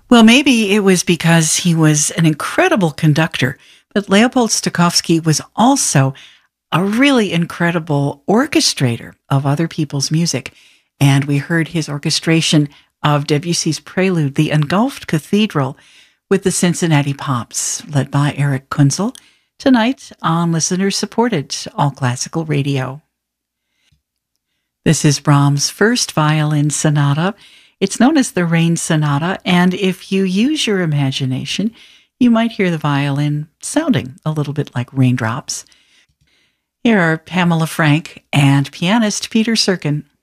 Well, maybe it was because he was an incredible conductor, but Leopold Stokowski was also a really incredible orchestrator of other people's music. And we heard his orchestration of Debussy's prelude, The Engulfed Cathedral, with the Cincinnati Pops, led by Eric Kunzel, tonight on listener-supported All Classical Radio. This is Brahms' first violin sonata. It's known as the Rain Sonata, and if you use your imagination, you might hear the violin sounding a little bit like raindrops. Here are Pamela Frank and pianist Peter Serkin.